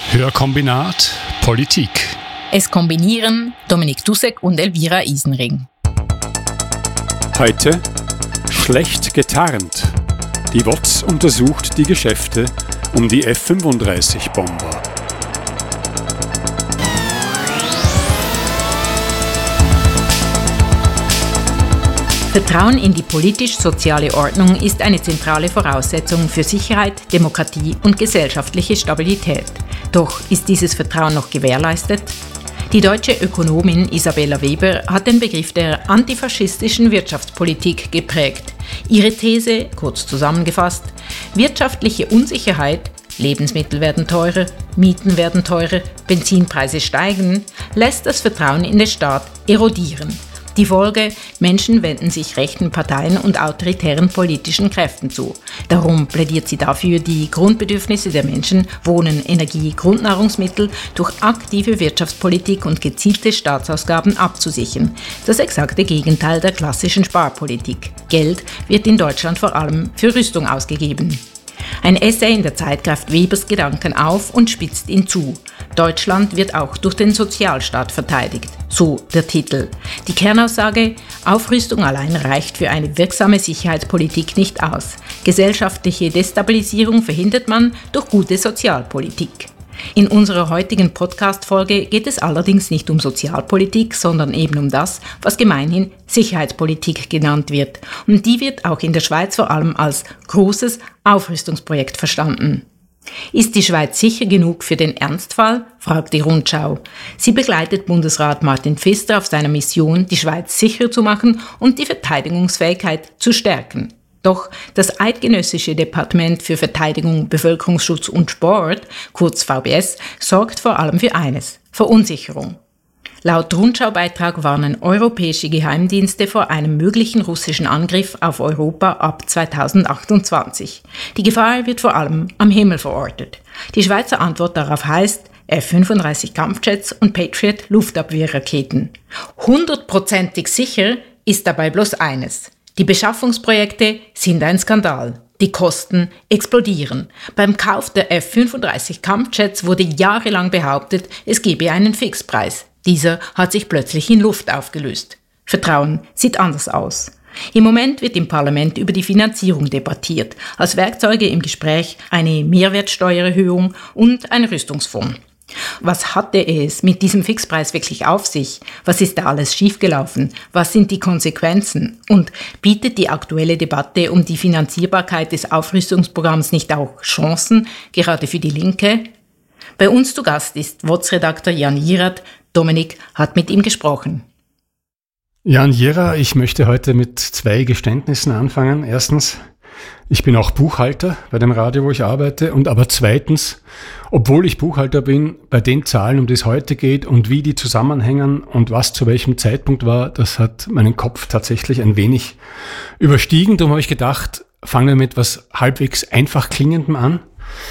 Hörkombinat Politik. Es kombinieren Dominik Dussek und Elvira Isenring. Heute schlecht getarnt. Die WOZ untersucht die Geschäfte um die F-35-Bomber. Vertrauen in die politisch-soziale Ordnung ist eine zentrale Voraussetzung für Sicherheit, Demokratie und gesellschaftliche Stabilität. Doch ist dieses Vertrauen noch gewährleistet? Die deutsche Ökonomin Isabella Weber hat den Begriff der antifaschistischen Wirtschaftspolitik geprägt. Ihre These, kurz zusammengefasst: wirtschaftliche Unsicherheit, Lebensmittel werden teurer, Mieten werden teurer, Benzinpreise steigen, lässt das Vertrauen in den Staat erodieren. Die Folge: Menschen wenden sich rechten Parteien und autoritären politischen Kräften zu. Darum plädiert sie dafür, die Grundbedürfnisse der Menschen, Wohnen, Energie, Grundnahrungsmittel, durch aktive Wirtschaftspolitik und gezielte Staatsausgaben abzusichern. Das exakte Gegenteil der klassischen Sparpolitik. Geld wird in Deutschland vor allem für Rüstung ausgegeben. Ein Essay in der Zeit greift Webers Gedanken auf und spitzt ihn zu. Deutschland wird auch durch den Sozialstaat verteidigt. So der Titel. Die Kernaussage: Aufrüstung allein reicht für eine wirksame Sicherheitspolitik nicht aus. Gesellschaftliche Destabilisierung verhindert man durch gute Sozialpolitik. In unserer heutigen Podcast-Folge geht es allerdings nicht um Sozialpolitik, sondern eben um das, was gemeinhin Sicherheitspolitik genannt wird. Und die wird auch in der Schweiz vor allem als großes Aufrüstungsprojekt verstanden. Ist die Schweiz sicher genug für den Ernstfall? Fragt die Rundschau. Sie begleitet Bundesrat Martin Pfister auf seiner Mission, die Schweiz sicher zu machen und die Verteidigungsfähigkeit zu stärken. Doch das Eidgenössische Departement für Verteidigung, Bevölkerungsschutz und Sport, kurz VBS, sorgt vor allem für eines: Verunsicherung. Laut Rundschau-Beitrag warnen europäische Geheimdienste vor einem möglichen russischen Angriff auf Europa ab 2028. Die Gefahr wird vor allem am Himmel verortet. Die Schweizer Antwort darauf heißt F-35 Kampfjets und Patriot Luftabwehrraketen. 100%ig sicher ist dabei bloß eines: die Beschaffungsprojekte sind ein Skandal. Die Kosten explodieren. Beim Kauf der F-35 Kampfjets wurde jahrelang behauptet, es gebe einen Fixpreis. Dieser hat sich plötzlich in Luft aufgelöst. Vertrauen sieht anders aus. Im Moment wird im Parlament über die Finanzierung debattiert. Als Werkzeuge im Gespräch eine Mehrwertsteuererhöhung und ein Rüstungsfonds. Was hatte es mit diesem Fixpreis wirklich auf sich? Was ist da alles schiefgelaufen? Was sind die Konsequenzen? Und bietet die aktuelle Debatte um die Finanzierbarkeit des Aufrüstungsprogramms nicht auch Chancen, gerade für die Linke? Bei uns zu Gast ist WOZ-Redakteur Jan Jirat. Dominik hat mit ihm gesprochen. Jan Jirat, ich möchte heute mit 2 Geständnissen anfangen. Erstens: Ich bin auch Buchhalter bei dem Radio, wo ich arbeite. Und aber zweitens, obwohl ich Buchhalter bin, bei den Zahlen, um die es heute geht und wie die zusammenhängen und was zu welchem Zeitpunkt war, das hat meinen Kopf tatsächlich ein wenig überstiegen. Darum habe ich gedacht, fangen wir mit etwas halbwegs einfach klingendem an.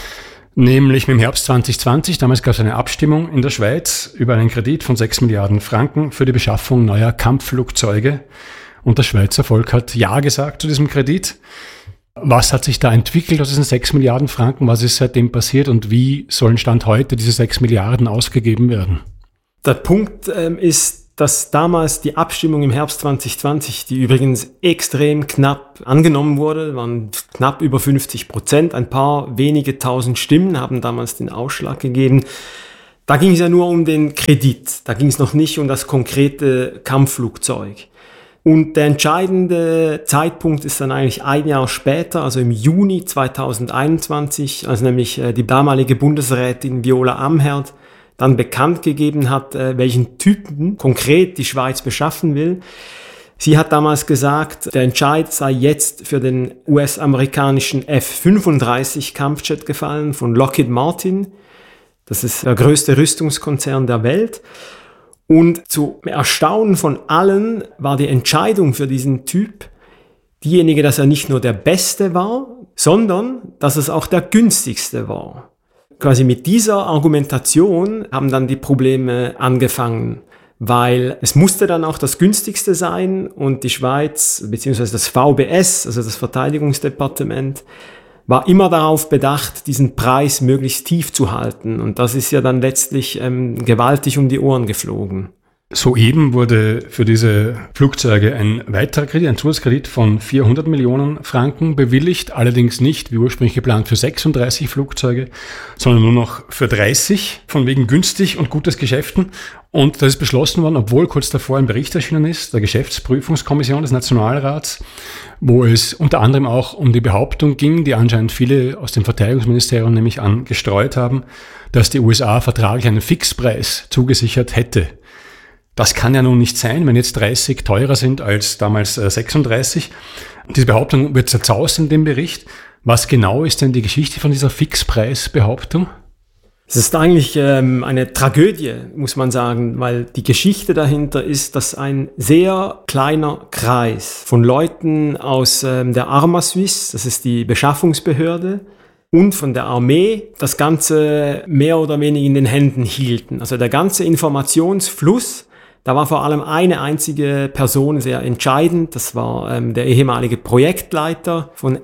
Nämlich mit dem Herbst 2020. Damals gab es eine Abstimmung in der Schweiz über einen Kredit von 6 Milliarden Franken für die Beschaffung neuer Kampfflugzeuge. Und das Schweizer Volk hat Ja gesagt zu diesem Kredit. Was hat sich da entwickelt aus diesen 6 Milliarden Franken? Was ist seitdem passiert und wie sollen Stand heute diese 6 Milliarden ausgegeben werden? Der Punkt ist, dass damals die Abstimmung im Herbst 2020, die übrigens extrem knapp angenommen wurde, waren knapp über 50%, ein paar wenige tausend Stimmen haben damals den Ausschlag gegeben. Da ging es ja nur um den Kredit, da ging es noch nicht um das konkrete Kampfflugzeug. Und der entscheidende Zeitpunkt ist dann eigentlich ein Jahr später, also im Juni 2021, als nämlich die damalige Bundesrätin Viola Amherd dann bekannt gegeben hat, welchen Typen konkret die Schweiz beschaffen will. Sie hat damals gesagt, der Entscheid sei jetzt für den US-amerikanischen F-35 Kampfjet gefallen von Lockheed Martin. Das ist der größte Rüstungskonzern der Welt. Und zu Erstaunen von allen war die Entscheidung für diesen Typ diejenige, dass er nicht nur der Beste war, sondern dass es auch der günstigste war. Quasi mit dieser Argumentation haben dann die Probleme angefangen, weil es musste dann auch das günstigste sein und die Schweiz bzw. das VBS, also das Verteidigungsdepartement, war immer darauf bedacht, diesen Preis möglichst tief zu halten. Und das ist ja dann letztlich gewaltig um die Ohren geflogen. Soeben wurde für diese Flugzeuge ein weiterer Kredit, ein Zusatzkredit von 400 Millionen Franken bewilligt, allerdings nicht wie ursprünglich geplant für 36 Flugzeuge, sondern nur noch für 30, von wegen günstig und gutes Geschäften. Und das ist beschlossen worden, obwohl kurz davor ein Bericht erschienen ist, der Geschäftsprüfungskommission des Nationalrats, wo es unter anderem auch um die Behauptung ging, die anscheinend viele aus dem Verteidigungsministerium nämlich gestreut haben, dass die USA vertraglich einen Fixpreis zugesichert hätte. Das kann ja nun nicht sein, wenn jetzt 30 teurer sind als damals 36. Diese Behauptung wird zerzaust in dem Bericht. Was genau ist denn die Geschichte von dieser Fixpreisbehauptung? Es ist eigentlich eine Tragödie, muss man sagen, weil die Geschichte dahinter ist, dass ein sehr kleiner Kreis von Leuten aus der Arma Suisse, das ist die Beschaffungsbehörde, und von der Armee das Ganze mehr oder weniger in den Händen hielten. Also der ganze Informationsfluss, da war vor allem eine einzige Person sehr entscheidend. Das war der ehemalige Projektleiter von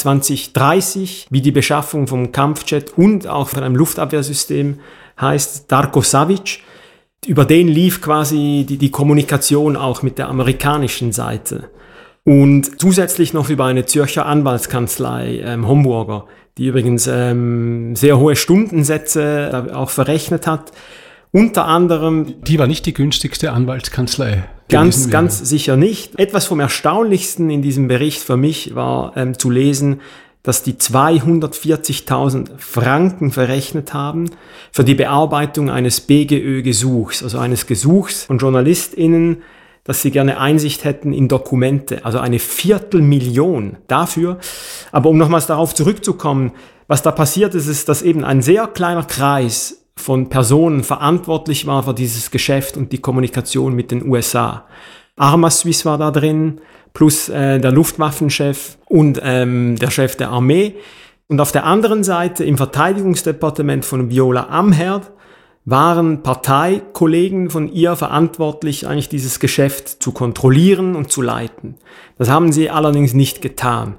R2030, wie die Beschaffung vom Kampfjet und auch von einem Luftabwehrsystem heißt, Darko Savic. Über den lief quasi die Kommunikation auch mit der amerikanischen Seite. Und zusätzlich noch über eine Zürcher Anwaltskanzlei, Homburger, die übrigens sehr hohe Stundensätze auch verrechnet hat. Unter anderem... Die war nicht die günstigste Anwaltskanzlei. Ganz sicher nicht. Etwas vom Erstaunlichsten in diesem Bericht für mich war zu lesen, dass die 240.000 Franken verrechnet haben für die Bearbeitung eines BGÖ-Gesuchs, also eines Gesuchs von JournalistInnen, dass sie gerne Einsicht hätten in Dokumente, also eine 250.000 dafür. Aber um nochmals darauf zurückzukommen, was da passiert ist, ist, dass eben ein sehr kleiner Kreis von Personen verantwortlich war für dieses Geschäft und die Kommunikation mit den USA. Arma Suisse war da drin, plus der Luftwaffenchef und der Chef der Armee. Und auf der anderen Seite im Verteidigungsdepartement von Viola Amherd waren Parteikollegen von ihr verantwortlich, eigentlich dieses Geschäft zu kontrollieren und zu leiten. Das haben sie allerdings nicht getan.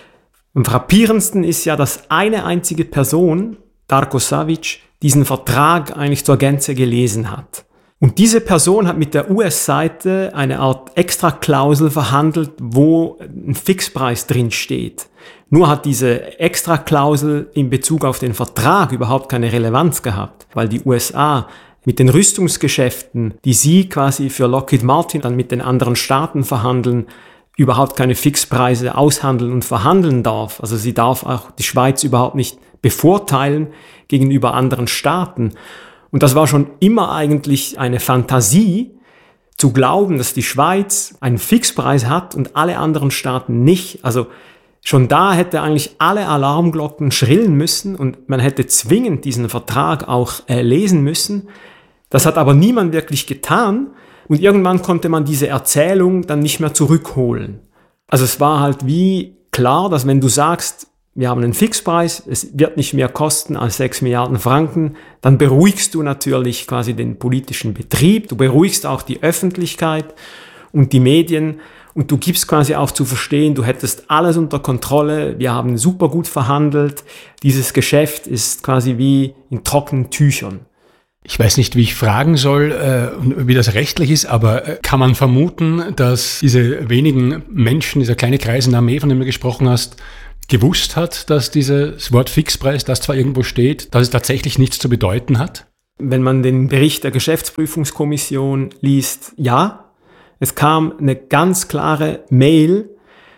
Am frappierendsten ist ja, dass eine einzige Person, Darko Savic, diesen Vertrag eigentlich zur Gänze gelesen hat. Und diese Person hat mit der US-Seite eine Art Extraklausel verhandelt, wo ein Fixpreis drin steht. Nur hat diese Extraklausel in Bezug auf den Vertrag überhaupt keine Relevanz gehabt, weil die USA mit den Rüstungsgeschäften, die sie quasi für Lockheed Martin dann mit den anderen Staaten verhandeln, überhaupt keine Fixpreise aushandeln und verhandeln darf. Also sie darf auch die Schweiz überhaupt nicht bevorteilen gegenüber anderen Staaten. Und das war schon immer eigentlich eine Fantasie, zu glauben, dass die Schweiz einen Fixpreis hat und alle anderen Staaten nicht. Also schon da hätte eigentlich alle Alarmglocken schrillen müssen und man hätte zwingend diesen Vertrag auch lesen müssen. Das hat aber niemand wirklich getan und irgendwann konnte man diese Erzählung dann nicht mehr zurückholen. Also es war halt wie klar, dass wenn du sagst, wir haben einen Fixpreis, es wird nicht mehr kosten als 6 Milliarden Franken, dann beruhigst du natürlich quasi den politischen Betrieb, du beruhigst auch die Öffentlichkeit und die Medien und du gibst quasi auch zu verstehen, du hättest alles unter Kontrolle, wir haben super gut verhandelt, dieses Geschäft ist quasi wie in trockenen Tüchern. Ich weiß nicht, wie ich fragen soll, wie das rechtlich ist, aber kann man vermuten, dass diese wenigen Menschen, dieser kleine Kreis in der Armee, von dem du gesprochen hast, gewusst hat, dass dieses Wort Fixpreis, das zwar irgendwo steht, dass es tatsächlich nichts zu bedeuten hat? Wenn man den Bericht der Geschäftsprüfungskommission liest, ja. Es kam eine ganz klare Mail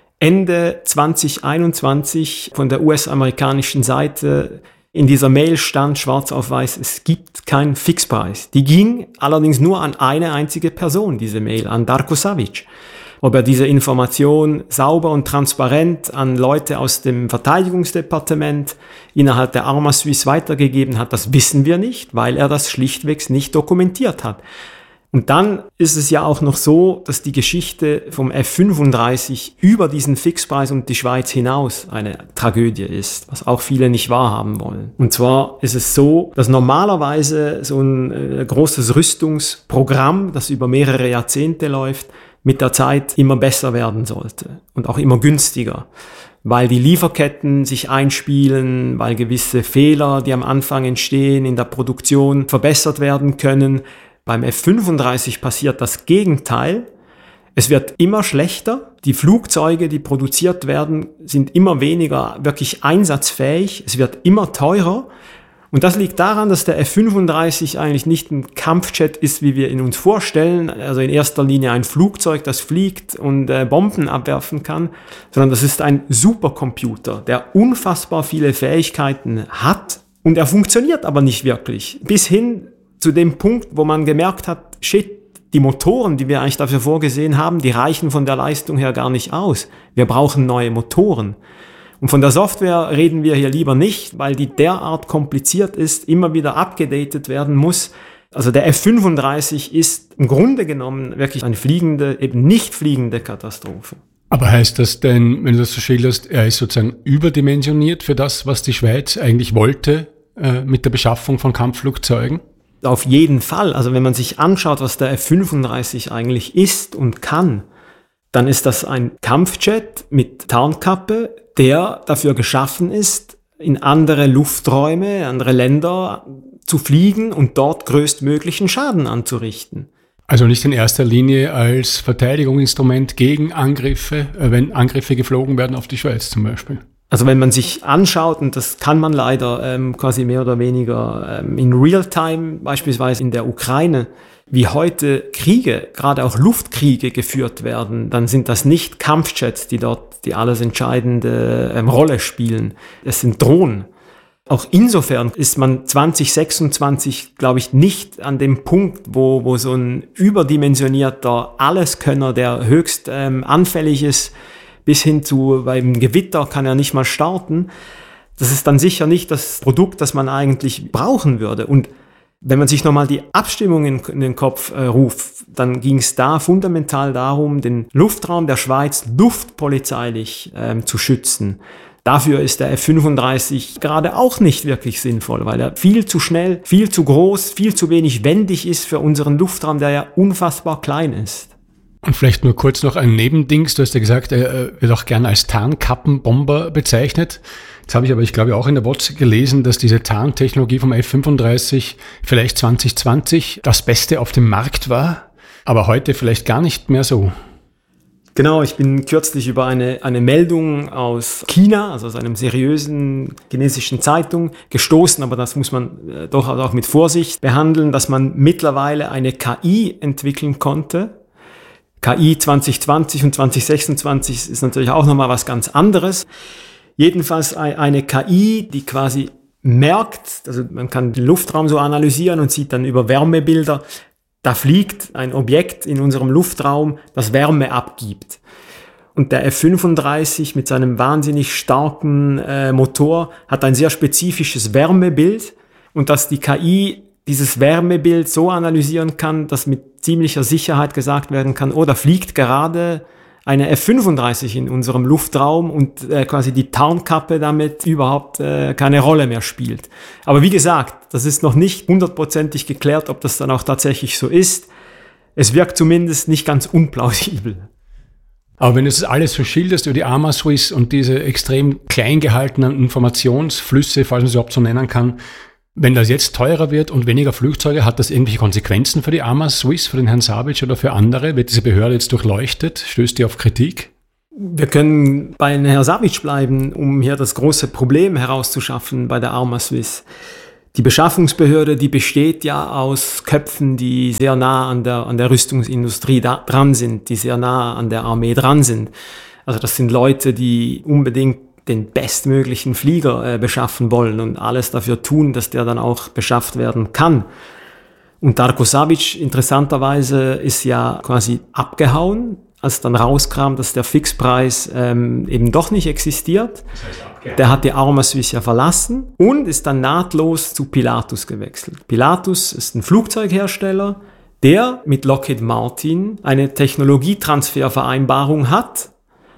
Ende 2021 von der US-amerikanischen Seite. In dieser Mail stand schwarz auf weiß, es gibt keinen Fixpreis. Die ging allerdings nur an eine einzige Person, diese Mail, an Darko Savic. Ob er diese Information sauber und transparent an Leute aus dem Verteidigungsdepartement innerhalb der Arma Suisse weitergegeben hat, das wissen wir nicht, weil er das schlichtweg nicht dokumentiert hat. Und dann ist es ja auch noch so, dass die Geschichte vom F-35 über diesen Fixpreis und die Schweiz hinaus eine Tragödie ist, was auch viele nicht wahrhaben wollen. Und zwar ist es so, dass normalerweise so ein großes Rüstungsprogramm, das über mehrere Jahrzehnte läuft, mit der Zeit immer besser werden sollte und auch immer günstiger. weil die Lieferketten sich einspielen, weil gewisse Fehler, die am Anfang entstehen, in der Produktion verbessert werden können. Beim F-35 passiert das Gegenteil. Es wird immer schlechter. Die Flugzeuge, die produziert werden, sind immer weniger wirklich einsatzfähig. Es wird immer teurer. Und das liegt daran, dass der F-35 eigentlich nicht ein Kampfjet ist, wie wir ihn uns vorstellen, also in erster Linie ein Flugzeug, das fliegt und Bomben abwerfen kann, sondern das ist ein Supercomputer, der unfassbar viele Fähigkeiten hat und er funktioniert aber nicht wirklich. Bis hin zu dem Punkt, wo man gemerkt hat, shit, die Motoren, die wir eigentlich dafür vorgesehen haben, die reichen von der Leistung her gar nicht aus. Wir brauchen neue Motoren. Und von der Software reden wir hier lieber nicht, weil die derart kompliziert ist, immer wieder abgedatet werden muss. Also der F-35 ist im Grunde genommen wirklich eine fliegende, eben nicht fliegende Katastrophe. Aber heißt das denn, wenn du das so schilderst, er ist sozusagen überdimensioniert für das, was die Schweiz eigentlich wollte mit der Beschaffung von Kampfflugzeugen? Auf jeden Fall. Also wenn man sich anschaut, was der F-35 eigentlich ist und kann, dann ist das ein Kampfjet mit Tarnkappe, der dafür geschaffen ist, in andere Lufträume, andere Länder zu fliegen und dort größtmöglichen Schaden anzurichten. Also nicht in erster Linie als Verteidigungsinstrument gegen Angriffe, wenn Angriffe geflogen werden auf die Schweiz zum Beispiel. Also wenn man sich anschaut, und das kann man leider quasi mehr oder weniger in Realtime, beispielsweise in der Ukraine, wie heute Kriege, gerade auch Luftkriege geführt werden, dann sind das nicht Kampfjets, die dort die alles entscheidende Rolle spielen. Es sind Drohnen. Auch insofern ist man 2026, glaube ich, nicht an dem Punkt, wo so ein überdimensionierter Alleskönner, der höchst anfällig ist, bis hin zu beim Gewitter kann er nicht mal starten. Das ist dann sicher nicht das Produkt, das man eigentlich brauchen würde. Und wenn man sich nochmal die Abstimmung in den Kopf ruft, dann ging es da fundamental darum, den Luftraum der Schweiz luftpolizeilich zu schützen. Dafür ist der F-35 gerade auch nicht wirklich sinnvoll, weil er viel zu schnell, viel zu groß, viel zu wenig wendig ist für unseren Luftraum, der ja unfassbar klein ist. Und vielleicht nur kurz noch ein Nebendings. Du hast ja gesagt, er wird auch gerne als Tarnkappenbomber bezeichnet. Jetzt habe ich aber, ich glaube, auch in der WOZ gelesen, dass diese Tarntechnologie vom F-35 vielleicht 2020 das Beste auf dem Markt war, aber heute vielleicht gar nicht mehr so. Genau, ich bin kürzlich über eine Meldung aus China, also aus einem seriösen chinesischen Zeitung, gestoßen, aber das muss man doch auch mit Vorsicht behandeln, dass man mittlerweile eine KI entwickeln konnte. KI 2020 und 2026 ist natürlich auch nochmal was ganz anderes. Jedenfalls eine KI, die quasi merkt, also man kann den Luftraum so analysieren und sieht dann über Wärmebilder, da fliegt ein Objekt in unserem Luftraum, das Wärme abgibt. Und der F-35 mit seinem wahnsinnig starken Motor hat ein sehr spezifisches Wärmebild und dass die KI dieses Wärmebild so analysieren kann, dass mit ziemlicher Sicherheit gesagt werden kann, oh, da fliegt gerade eine F-35 in unserem Luftraum und quasi die Tarnkappe damit überhaupt keine Rolle mehr spielt. Aber wie gesagt, das ist noch nicht 100%ig geklärt, ob das dann auch tatsächlich so ist. Es wirkt zumindest nicht ganz unplausibel. Aber wenn du das alles so schilderst über die Arma Swiss und diese extrem klein gehaltenen Informationsflüsse, falls man sie überhaupt so nennen kann, wenn das jetzt teurer wird und weniger Flugzeuge, hat das irgendwelche Konsequenzen für die Arma Swiss, für den Herrn Savic oder für andere? Wird diese Behörde jetzt durchleuchtet? Stößt die auf Kritik? Wir können bei Herrn Savic bleiben, um hier das große Problem herauszuschaffen bei der Arma Swiss. Die Beschaffungsbehörde, die besteht ja aus Köpfen, die sehr nah an der Rüstungsindustrie dran sind, die sehr nah an der Armee dran sind. Also das sind Leute, die unbedingt den bestmöglichen Flieger beschaffen wollen und alles dafür tun, dass der dann auch beschafft werden kann. Und Darko Savic, interessanterweise, ist ja quasi abgehauen, als dann rauskam, dass der Fixpreis eben doch nicht existiert. Der hat die Arma Swiss ja verlassen und ist dann nahtlos zu Pilatus gewechselt. Pilatus ist ein Flugzeughersteller, der mit Lockheed Martin eine Technologietransfervereinbarung hat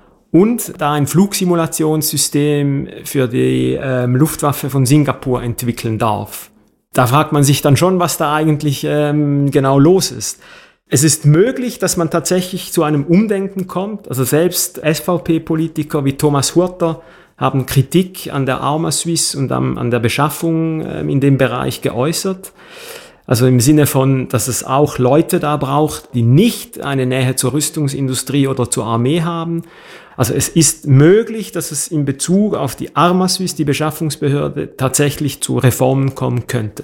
und da ein Flugsimulationssystem für die Luftwaffe von Singapur entwickeln darf. Da fragt man sich dann schon, was da eigentlich genau los ist. Es ist möglich, dass man tatsächlich zu einem Umdenken kommt. Also selbst SVP-Politiker wie Thomas Hurter haben Kritik an der Arma-Suisse und an der Beschaffung in dem Bereich geäußert. Also im Sinne von, dass es auch Leute da braucht, die nicht eine Nähe zur Rüstungsindustrie oder zur Armee haben. Also es ist möglich, dass es in Bezug auf die Arma-Suisse, die Beschaffungsbehörde, tatsächlich zu Reformen kommen könnte.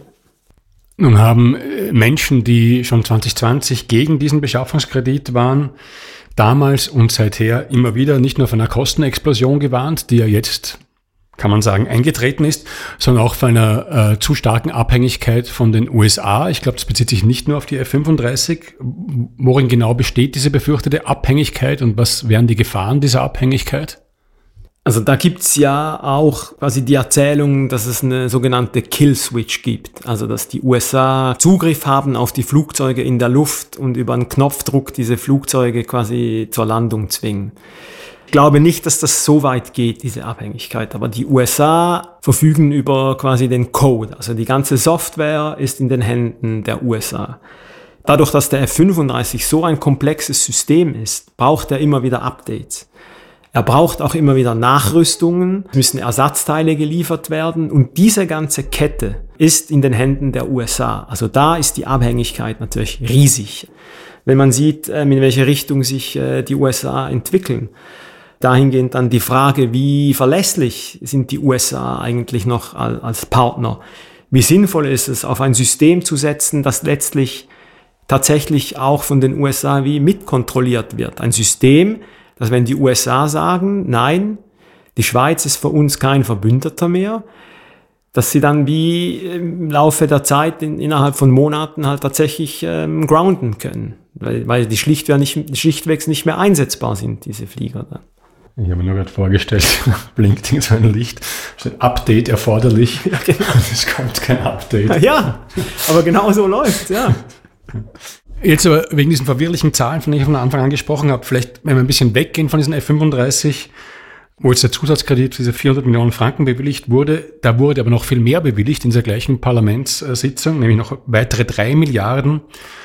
Nun haben Menschen, die schon 2020 gegen diesen Beschaffungskredit waren, damals und seither immer wieder nicht nur von einer Kostenexplosion gewarnt, die ja jetzt, kann man sagen, eingetreten ist, sondern auch von einer zu starken Abhängigkeit von den USA. Ich glaube, das bezieht sich nicht nur auf die F-35. Worin genau besteht diese befürchtete Abhängigkeit und was wären die Gefahren dieser Abhängigkeit? Also da gibt's ja auch quasi die Erzählung, dass es eine sogenannte Kill-Switch gibt. Also dass die USA Zugriff haben auf die Flugzeuge in der Luft und über einen Knopfdruck diese Flugzeuge quasi zur Landung zwingen. Ich glaube nicht, dass das so weit geht, diese Abhängigkeit. Aber die USA verfügen über quasi den Code. Also die ganze Software ist in den Händen der USA. Dadurch, dass der F-35 so ein komplexes System ist, braucht er immer wieder Updates. Er braucht auch immer wieder Nachrüstungen, es müssen Ersatzteile geliefert werden und diese ganze Kette ist in den Händen der USA. Also da ist die Abhängigkeit natürlich riesig. Wenn man sieht, in welche Richtung sich die USA entwickeln, dahingehend dann die Frage, wie verlässlich sind die USA eigentlich noch als Partner? Wie sinnvoll ist es, auf ein System zu setzen, das letztlich tatsächlich auch von den USA wie mitkontrolliert wird? Ein System, dass wenn die USA sagen, nein, die Schweiz ist für uns kein Verbündeter mehr, dass sie dann wie im Laufe der Zeit innerhalb von Monaten halt tatsächlich grounden können, weil die schlichtweg nicht mehr einsetzbar sind, diese Flieger dann. Ich habe mir nur gerade vorgestellt, blinkt so ein Licht, steht Update erforderlich. Ja, genau. Es kommt kein Update. Ja, aber genau so läuft's, ja. Jetzt aber wegen diesen verwirrlichen Zahlen, von denen ich von Anfang an gesprochen habe, vielleicht, wenn wir ein bisschen weggehen von diesen F-35, wo jetzt der Zusatzkredit für diese 400 Millionen Franken bewilligt wurde, da wurde aber noch viel mehr bewilligt in dieser gleichen Parlamentssitzung, nämlich noch weitere 3 Milliarden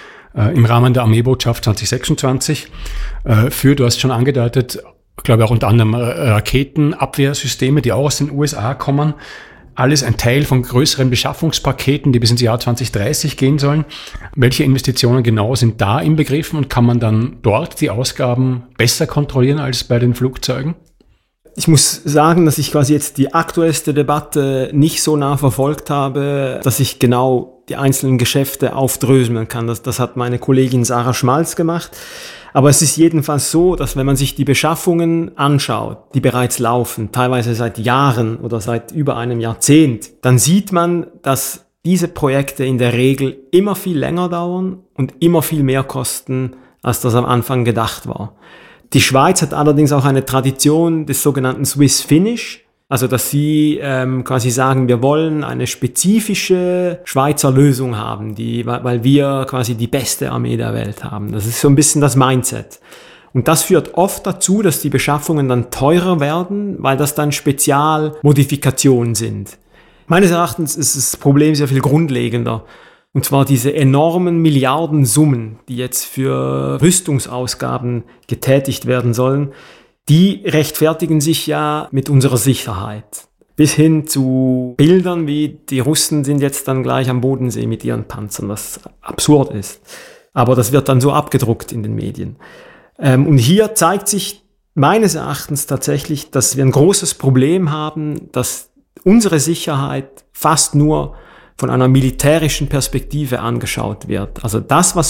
im Rahmen der Armeebotschaft 2026 für, du hast schon angedeutet, glaube ich auch unter anderem Raketenabwehrsysteme, die auch aus den USA kommen. Alles ein Teil von größeren Beschaffungspaketen, die bis ins Jahr 2030 gehen sollen. Welche Investitionen genau sind da inbegriffen und kann man dann dort die Ausgaben besser kontrollieren als bei den Flugzeugen? Ich muss sagen, dass ich quasi jetzt die aktuellste Debatte nicht so nah verfolgt habe, dass ich genau die einzelnen Geschäfte aufdröseln kann. Das hat meine Kollegin Sarah Schmalz gemacht. Aber es ist jedenfalls so, dass wenn man sich die Beschaffungen anschaut, die bereits laufen, teilweise seit Jahren oder seit über einem Jahrzehnt, dann sieht man, dass diese Projekte in der Regel immer viel länger dauern und immer viel mehr kosten, als das am Anfang gedacht war. Die Schweiz hat allerdings auch eine Tradition des sogenannten Swiss Finish, also dass sie quasi sagen, wir wollen eine spezifische Schweizer Lösung haben, weil wir quasi die beste Armee der Welt haben. Das ist so ein bisschen das Mindset. Und das führt oft dazu, dass die Beschaffungen dann teurer werden, weil das dann Spezialmodifikationen sind. Meines Erachtens ist das Problem sehr viel grundlegender. Und zwar diese enormen Milliardensummen, die jetzt für Rüstungsausgaben getätigt werden sollen, die rechtfertigen sich ja mit unserer Sicherheit. Bis hin zu Bildern wie die Russen sind jetzt dann gleich am Bodensee mit ihren Panzern, was absurd ist. Aber das wird dann so abgedruckt in den Medien. Und hier zeigt sich meines Erachtens tatsächlich, dass wir ein großes Problem haben, dass unsere Sicherheit fast nur von einer militärischen Perspektive angeschaut wird. Also das, was